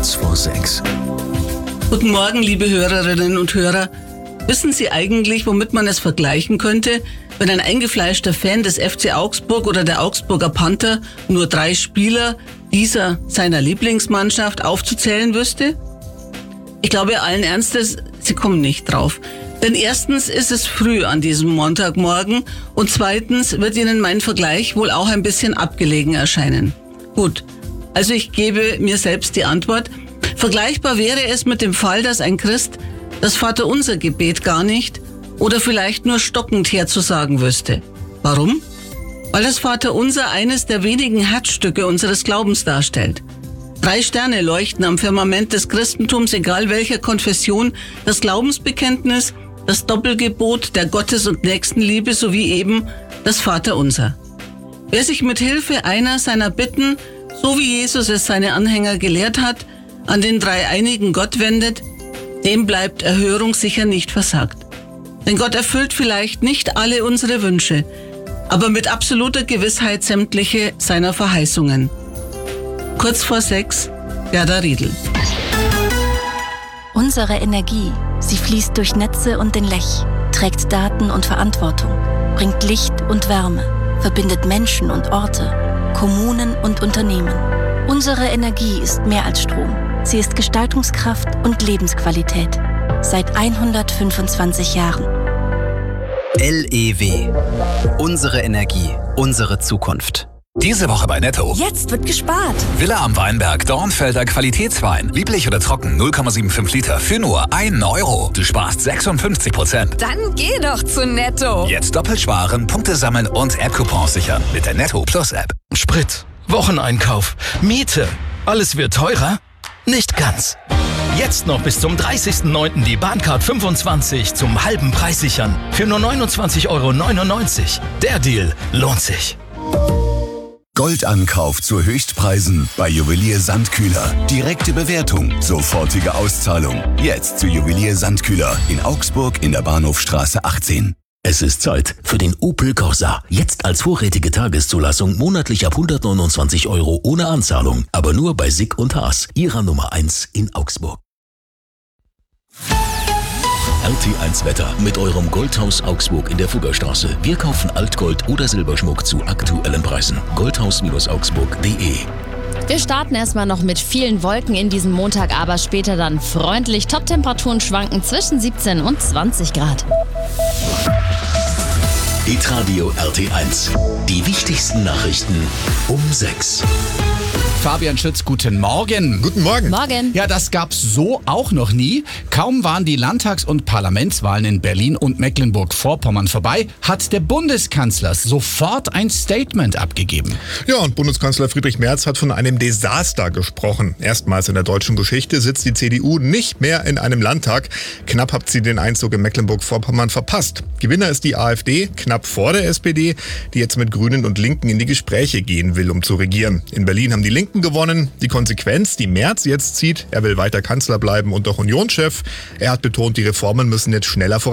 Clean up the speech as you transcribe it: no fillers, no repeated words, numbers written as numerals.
Kurz vor 6. Guten Morgen, liebe Hörerinnen und Hörer. Wissen Sie eigentlich, womit man es vergleichen könnte, wenn ein eingefleischter Fan des FC Augsburg oder der Augsburger Panther nur 3 Spieler dieser seiner Lieblingsmannschaft aufzuzählen wüsste? Ich glaube allen Ernstes, Sie kommen nicht drauf. Denn erstens ist es früh an diesem Montagmorgen und zweitens wird Ihnen mein Vergleich wohl auch ein bisschen abgelegen erscheinen. Gut, also ich gebe mir selbst die Antwort. Vergleichbar wäre es mit dem Fall, dass ein Christ das Vaterunser-Gebet gar nicht oder vielleicht nur stockend herzusagen wüsste. Warum? Weil das Vaterunser eines der wenigen Herzstücke unseres Glaubens darstellt. 3 Sterne leuchten am Firmament des Christentums, egal welcher Konfession, das Glaubensbekenntnis, das Doppelgebot der Gottes- und Nächstenliebe sowie eben das Vaterunser. Wer sich mit Hilfe einer seiner Bitten, so wie Jesus es seine Anhänger gelehrt hat, an den dreieinigen Gott wendet, dem bleibt Erhörung sicher nicht versagt. Denn Gott erfüllt vielleicht nicht alle unsere Wünsche, aber mit absoluter Gewissheit sämtliche seiner Verheißungen. Kurz vor 6, Gerda Riedl. Unsere Energie, sie fließt durch Netze und den Lech, trägt Daten und Verantwortung, bringt Licht und Wärme, verbindet Menschen und Orte, Kommunen und Unternehmen. Unsere Energie ist mehr als Strom. Sie ist Gestaltungskraft und Lebensqualität. Seit 125 Jahren. LEW. Unsere Energie, unsere Zukunft. Diese Woche bei Netto. Jetzt wird gespart. Villa am Weinberg, Dornfelder Qualitätswein. Lieblich oder trocken, 0,75 Liter für nur 1 Euro. Du sparst 56%. Dann geh doch zu Netto. Jetzt doppelt sparen, Punkte sammeln und App-Coupons sichern mit der Netto Plus App. Sprit, Wocheneinkauf, Miete. Alles wird teurer? Nicht ganz. Jetzt noch bis zum 30.09. die Bahncard 25 zum halben Preis sichern. Für nur 29,99 €. Der Deal lohnt sich. Goldankauf zu Höchstpreisen bei Juwelier Sandkühler. Direkte Bewertung, sofortige Auszahlung. Jetzt zu Juwelier Sandkühler in Augsburg in der Bahnhofstraße 18. Es ist Zeit für den Opel Corsa. Jetzt als vorrätige Tageszulassung monatlich ab 129 € ohne Anzahlung. Aber nur bei Sick und Haas, Ihrer Nummer 1 in Augsburg. RT1 Wetter mit eurem Goldhaus Augsburg in der Fuggerstraße. Wir kaufen Altgold oder Silberschmuck zu aktuellen Preisen. Goldhaus-augsburg.de. Wir starten erstmal noch mit vielen Wolken in diesem Montag, aber später dann freundlich. Top-Temperaturen schwanken zwischen 17 und 20 Grad. Hitradio RT1. Die wichtigsten Nachrichten um 6. Fabian Schütz, guten Morgen. Guten Morgen. Morgen. Ja, das gab's so auch noch nie. Kaum waren die Landtags- und Parlamentswahlen in Berlin und Mecklenburg-Vorpommern vorbei, hat der Bundeskanzler sofort ein Statement abgegeben. Ja, und Bundeskanzler Friedrich Merz hat von einem Desaster gesprochen. Erstmals in der deutschen Geschichte sitzt die CDU nicht mehr in einem Landtag. Knapp hat sie den Einzug in Mecklenburg-Vorpommern verpasst. Gewinner ist die AfD, knapp vor der SPD, die jetzt mit Grünen und Linken in die Gespräche gehen will, um zu regieren. In Berlin haben die Linken gewonnen. Die Konsequenz, die Merz jetzt zieht, er will weiter Kanzler bleiben und auch Unionschef. Er hat betont, die Reformen müssen jetzt schneller vorangehen.